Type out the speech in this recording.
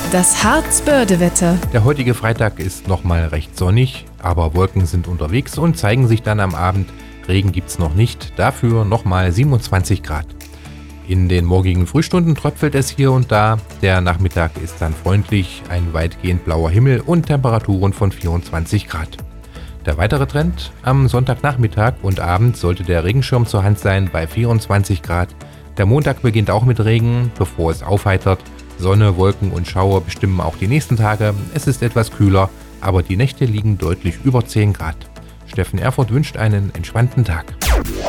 Das Harzbörde-Wetter. Der heutige Freitag ist nochmal recht sonnig, aber Wolken sind unterwegs und zeigen sich dann am Abend. Regen gibt's noch nicht, dafür nochmal 27 Grad. In den morgigen Frühstunden tröpfelt es hier und da. Der Nachmittag ist dann freundlich, ein weitgehend blauer Himmel und Temperaturen von 24 Grad. Der weitere Trend: am Sonntagnachmittag und Abend sollte der Regenschirm zur Hand sein bei 24 Grad. Der Montag beginnt auch mit Regen, bevor es aufheitert. Sonne, Wolken und Schauer bestimmen auch die nächsten Tage. Es ist etwas kühler, aber die Nächte liegen deutlich über 10 Grad. Steffen Erfurt wünscht einen entspannten Tag.